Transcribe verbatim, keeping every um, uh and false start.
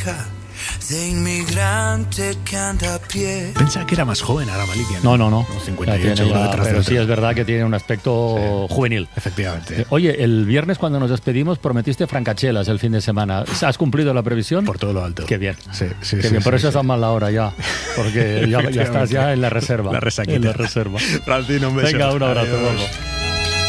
hija de inmigrante que anda a pie. Pensaba que era más joven ahora Malikia. No, no, no. cincuenta y ocho Ya tiene ya, detrás pero de sí otro. es verdad que tiene un aspecto sí, juvenil. Efectivamente. Oye, el viernes cuando nos despedimos prometiste francachelas el fin de semana. ¿Has cumplido la previsión? Por todo lo alto. Qué bien. Sí, sí, Qué sí, bien. sí, Por eso sí. es tan mal la hora ya. Porque ya, ya estás ya en la reserva. La resaquita. En la reserva. Francino, un beso. Venga, un abrazo. Adiós. Vamos.